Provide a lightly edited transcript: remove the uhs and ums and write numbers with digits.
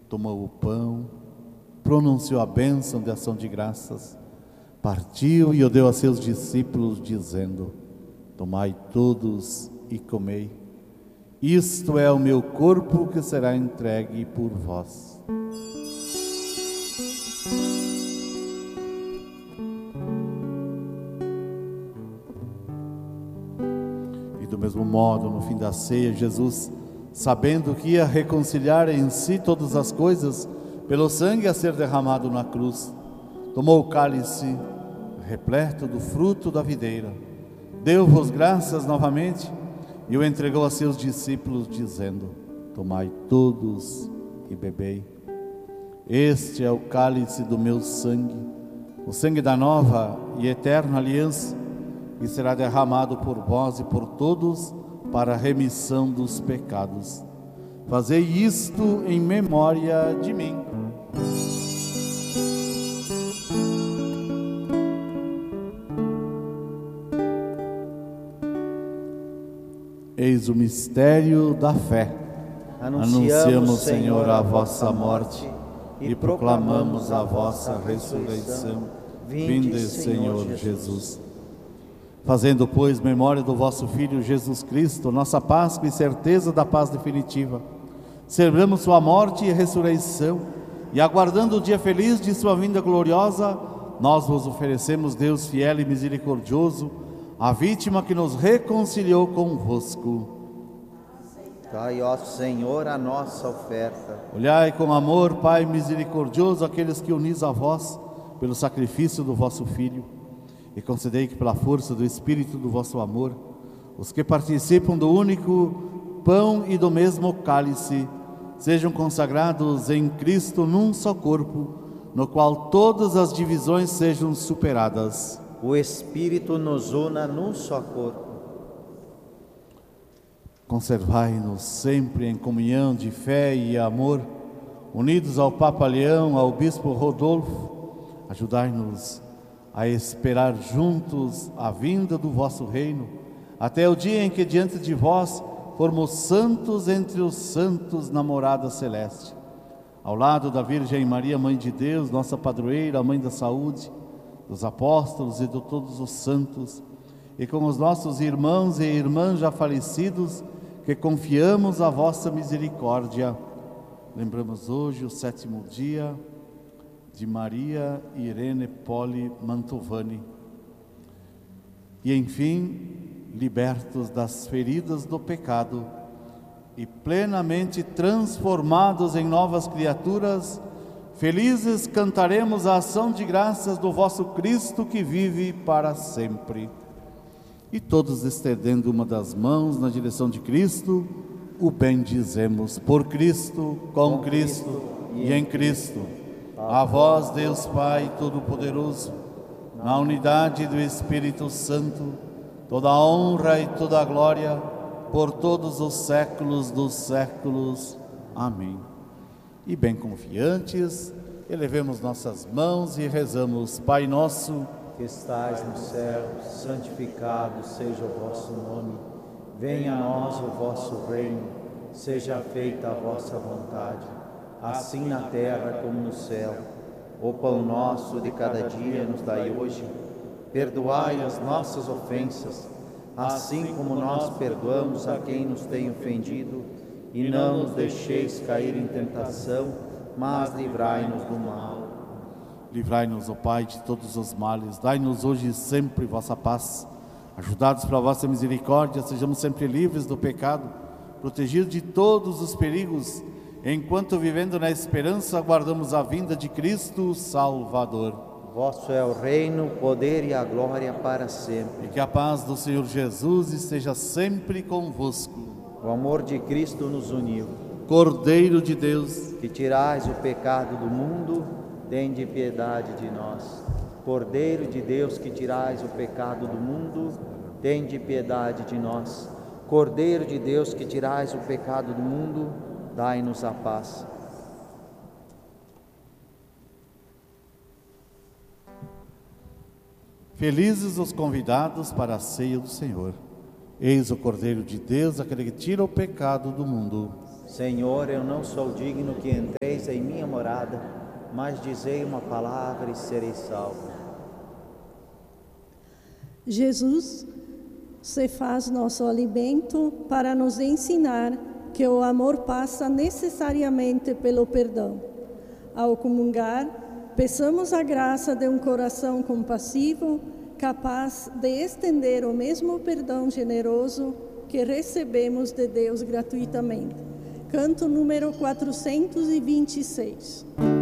tomou o pão, pronunciou a bênção de ação de graças, partiu e o deu a seus discípulos, dizendo: tomai todos e comei. Isto é o meu corpo que será entregue por vós. E do mesmo modo, no fim da ceia, Jesus, sabendo que ia reconciliar em si todas as coisas, pelo sangue a ser derramado na cruz, tomou o cálice, repleto do fruto da videira, deu-vos graças novamente e o entregou a seus discípulos, dizendo: tomai todos e bebei. Este é o cálice do meu sangue, o sangue da nova e eterna aliança, que será derramado por vós e por todos para a remissão dos pecados. Fazei isto em memória de mim. Eis o mistério da fé. Anunciamos, Senhor, a vossa morte e proclamamos a vossa ressurreição. Vinde, Senhor Jesus. Fazendo, pois, memória do vosso Filho Jesus Cristo, nossa Páscoa e certeza da paz definitiva, celebramos sua morte e ressurreição, e aguardando o dia feliz de sua vinda gloriosa, nós vos oferecemos, Deus fiel e misericordioso, a vítima que nos reconciliou convosco. Dai, ó Senhor, a nossa oferta. Olhai com amor, Pai misericordioso, aqueles que unis a vós pelo sacrifício do vosso Filho, e concedei que pela força do Espírito do vosso amor, os que participam do único pão e do mesmo cálice, sejam consagrados em Cristo num só corpo, no qual todas as divisões sejam superadas. O Espírito nos una num só corpo. Conservai-nos sempre em comunhão de fé e amor, unidos ao Papa Leão, ao Bispo Rodolfo. Ajudai-nos a esperar juntos a vinda do vosso reino, até o dia em que diante de vós formos santos entre os santos na morada celeste, ao lado da Virgem Maria, Mãe de Deus, nossa padroeira, Mãe da saúde, dos apóstolos e de todos os santos, e com os nossos irmãos e irmãs já falecidos, que confiamos a vossa misericórdia. Lembramos hoje o 7º dia de Maria Irene Poli Mantovani. E enfim, libertos das feridas do pecado e plenamente transformados em novas criaturas, felizes cantaremos a ação de graças do vosso Cristo que vive para sempre. E todos estendendo uma das mãos na direção de Cristo, o bendizemos. Por Cristo, com Cristo e em Cristo. A vós, Deus Pai Todo-Poderoso, na unidade do Espírito Santo, toda a honra e toda a glória, por todos os séculos dos séculos. Amém. E bem confiantes, elevemos nossas mãos e rezamos: Pai nosso, que estais no céu, santificado seja o vosso nome. Venha a nós o vosso reino, seja feita a vossa vontade, assim na terra como no céu. O pão nosso de cada dia nos dai hoje. Perdoai as nossas ofensas, assim como nós perdoamos a quem nos tem ofendido, e não nos deixeis cair em tentação, mas livrai-nos do mal. Livrai-nos, ó Pai, de todos os males. Dai-nos hoje e sempre vossa paz. Ajudados pela vossa misericórdia, sejamos sempre livres do pecado, protegidos de todos os perigos, enquanto vivendo na esperança aguardamos a vinda de Cristo Salvador. Vosso é o reino, o poder e a glória para sempre. E que a paz do Senhor Jesus esteja sempre convosco. O amor de Cristo nos uniu. Cordeiro de Deus, que tirais o pecado do mundo, tende piedade de nós. Cordeiro de Deus, que tirais o pecado do mundo, tende piedade de nós. Cordeiro de Deus, que tirais o pecado do mundo, dai-nos a paz. Felizes os convidados para a ceia do Senhor. Eis o Cordeiro de Deus, aquele que tira o pecado do mundo. Senhor, eu não sou digno que entreis em minha morada, mas dizei uma palavra e serei salvo. Jesus se faz nosso alimento para nos ensinar que o amor passa necessariamente pelo perdão. Ao comungar, peçamos a graça de um coração compassivo, capaz de estender o mesmo perdão generoso que recebemos de Deus gratuitamente. Canto número 426.